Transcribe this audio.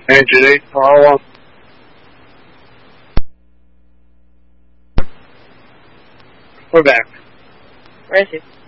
Hey, Judy, how long? We're back. Where is he?